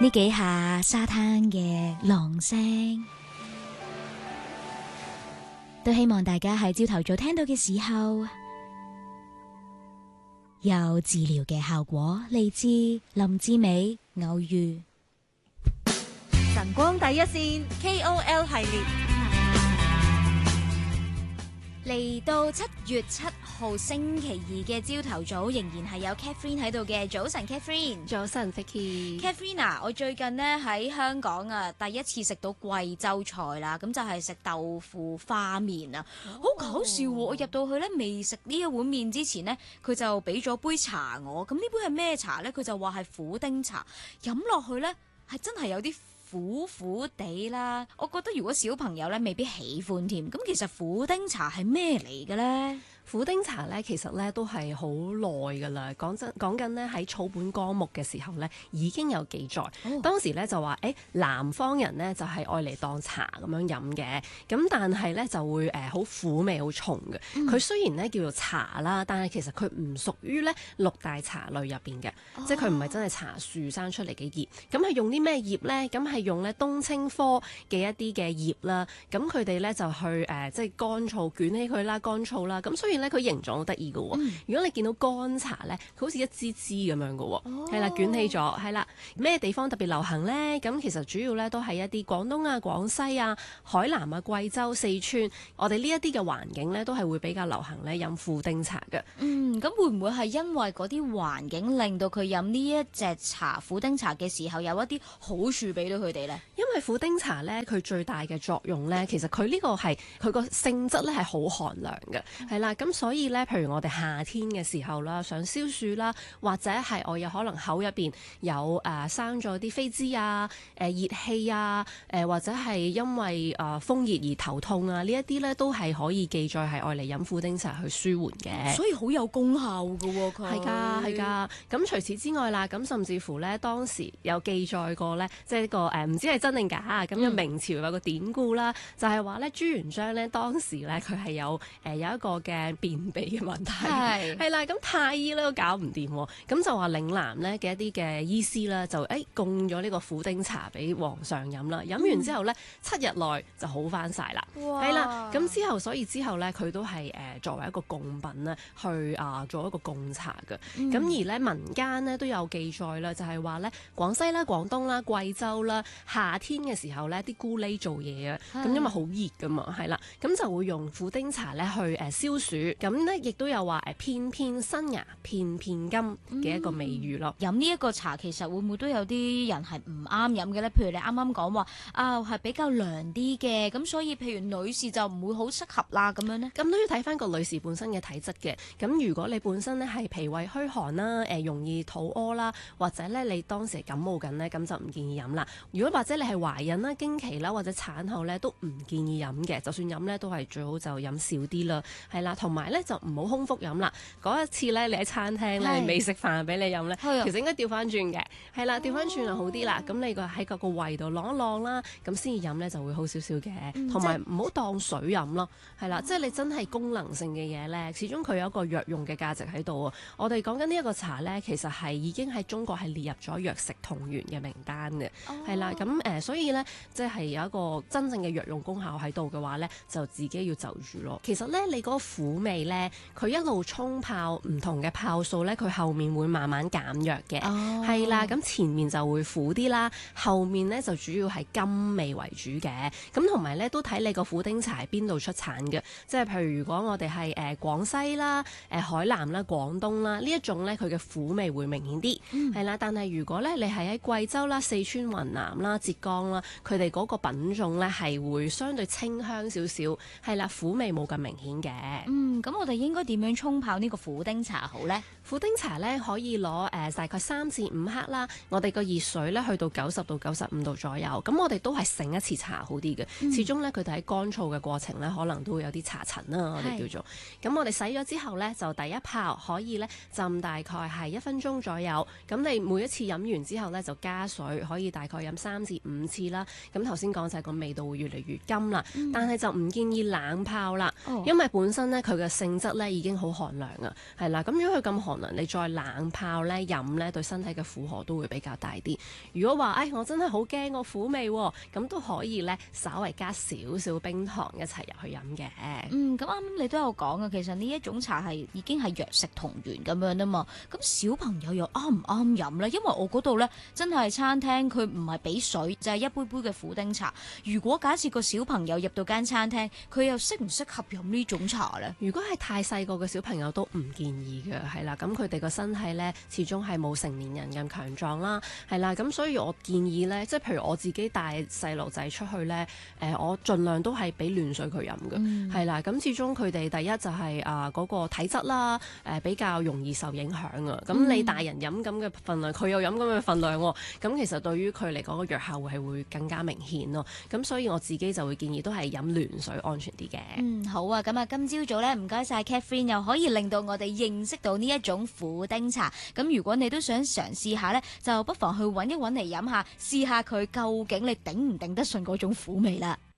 呢幾下沙灘嘅浪聲，都希望大家喺朝頭早聽到嘅時候，有治療嘅效果。嚟自林志美偶遇晨光第一線 KOL 系列。 嚟到7月7號星期二嘅朝頭早，仍然係有 Catherine 喺度嘅。早晨 Catherine。 早晨 Vicky。 Catherine 啊，我最近呢喺香港啊，第一次食到貴州菜啦，咁就係食豆腐花麵啊，好搞笑喎！我入到去呢，未食呢一碗麵之前呢，佢就俾咗杯茶我，咁呢杯係咩茶呢？佢就話係苦丁茶，飲落去呢，係真係有啲苦苦地啦，我覺得如果小朋友咧未必喜歡添。咁其實苦丁茶係咩嚟嘅咧？ 苦丁茶咧，其實咧都係好耐㗎啦。講緊呢，喺草本綱目嘅時候咧，已經有記載。當時咧就話，南方人呢就係愛嚟當茶咁樣飲嘅。咁但係咧就會好苦味好重嘅。佢雖然咧叫做茶啦，但係其實佢唔屬於咧六大茶類入邊嘅，即係佢唔係真係茶樹生出嚟嘅葉。咁係用啲咩葉咧？咁係用咧冬青科嘅一啲嘅葉啦。咁佢哋咧就去即係乾燥捲起佢啦，乾燥啦。咁所以咧佢形狀好得意嘅喎。如果你見到乾茶咧，佢好似一支支咁樣嘅喎，係啦，捲起咗，係啦。咩地方特別流行咧？咁其實主要咧都係一啲廣東啊、廣西啊、海南啊、貴州、四川，我哋呢一啲嘅環境咧都係會比較流行咧飲苦丁茶嘅。 咁會唔會係因為嗰啲環境令到佢飲呢一隻茶苦丁茶嘅時候有一啲好處俾到佢哋咧？ 因為苦丁茶咧，佢最大嘅作用咧，其實佢呢個係佢個性質咧係好寒涼嘅，係啦。咁所以咧，譬如我哋夏天嘅時候啦，想消暑啦，或者係我有可能口入邊有生咗啲飛滋啊、熱氣啊、或者係因為風熱而頭痛啊，呢一啲咧都係可以記載係愛嚟飲苦丁茶去舒緩嘅。 所以好有功效㗎喎，佢係㗎係㗎。咁除此之外啦，咁甚至乎咧當時有記載過咧，即係呢個唔知係真定假啊？咁嘅明朝有個典故啦，就係話咧朱元璋咧當時咧佢係有一個嘅便秘嘅問題，係啦，咁太醫咧都搞唔掂，咁就話嶺南咧嘅一啲嘅醫師啦，就供咗呢個苦丁茶俾皇上飲啦，飲完之後咧7日內就好翻晒啦，係啦，咁所以之後咧佢都係作為一個貢品咧去做一個貢茶嘅，咁而咧民間咧都有記載啦，就係話咧廣西啦、廣東啦、貴州啦，夏天嘅時候咧啲咕喱做嘢啊，咁因為好熱噶嘛，係啦，咁就會用苦丁茶咧去消暑，咁咧亦都有話片片新芽片片金嘅一個美譽咯。 飲呢一個茶其實會唔會都有啲人係唔啱飲嘅咧？譬如你啱啱講話係比較涼啲嘅，咁所以譬如女士就唔會好適合啦咁樣呢？ 咁都要睇翻個女士本身嘅體質嘅。咁如果你本身咧係脾胃虛寒啦，容易肚屙啦，或者咧你當時感冒緊咧，咁就唔建議飲啦。如果或者你係懷孕啦、經期啦或者產後咧，都唔建議飲嘅。就算飲咧，都係最好就飲少啲啦，係啦。同埋咧就唔好空腹飲啦。嗰一次咧你喺餐廳咧未食飯俾你飲咧，其實應該調翻轉嘅，係啦，調翻轉就好啲啦。咁你喺個胃度啷一啷啦，咁先至飲咧就會好少少嘅。同埋唔好當水飲咯，係啦，即係你真係功能性嘅嘢咧，始終佢有一個藥用嘅價值喺度啊。我哋講緊呢一個茶咧，其實係已經喺中國係列入咗藥食同源嘅名單嘅，係啦。咁所以咧，即係有一個真正嘅藥用功效喺度嘅話咧，就自己要就住咯。其實咧，你嗰個苦味咧，佢一路沖泡唔同嘅泡數咧，佢後面會慢慢減弱嘅，係啦。咁前面就會苦啲啦，後面咧就主要係甘味為主嘅。咁同埋咧都睇你個苦丁茶喺邊度出產嘅，即係譬如如果我哋係廣西啦、海南啦、廣東啦呢一種咧，佢嘅苦味會明顯啲，係啦。但係如果咧你係喺貴州啦、四川、雲南啦、浙江啦，佢哋嗰個品種咧係會相對清香少少，係啦，苦味冇咁明顯嘅。 咁我哋應該點樣沖泡呢個苦丁茶好呢？ 苦丁茶咧可以攞大概3至5克啦，我哋個熱水咧去到90到95度左右，咁我哋都係醒一次茶好啲嘅。始終咧佢哋喺乾燥嘅過程咧，可能都會有啲茶塵啦，我哋叫做。咁我哋洗咗之後咧，就第一泡可以咧浸大概係1分鐘左右。咁你每一次飲完之後咧，就加水，可以大概飲3至5次啦。咁頭先講就係個味道會越嚟越甘啦，但係就唔建議冷泡啦，因為本身咧佢嘅嘅性質咧已經好寒涼啊，係啦。咁如果佢咁寒涼，你再冷泡咧飲咧，對身體嘅負荷都會比較大啲。如果話我真係好驚個苦味喎，咁都可以咧稍微加少少冰糖一齊入去飲嘅。 咁啱啱你都有講啊，其實呢一種茶係已經係藥食同源咁樣啊嘛。咁小朋友又啱唔啱飲呢？因為我嗰度呢，真係餐廳，佢唔係俾水，就係一杯杯嘅苦丁茶。如果假設個小朋友入到間餐廳，佢又適唔適合飲呢種茶呢？ 如果係太細個嘅小朋友都唔建議嘅，係啦。咁佢哋個身體呢，始終係冇成年人咁強壯啦，係啦。咁所以我建議呢，即係譬如我自己帶細路仔出去呢，我盡量都係俾暖水佢飲嘅，係啦。咁始終佢哋第一就係嗰個體質啦，比較容易受影響啊。咁你大人飲咁嘅份量，佢又飲咁嘅份量喎，咁其實對於佢嚟講個藥效係會更加明顯咯。咁所以我自己就會建議都係飲暖水安全啲嘅。 好啊，咁啊，今朝早咧唔該晒 Catherine， 又可以令到我哋認識到呢一種苦丁茶。咁如果你都想嘗試下呢，就不妨去揾一揾嚟飲下，試下佢究竟你頂唔頂得順嗰種苦味啦。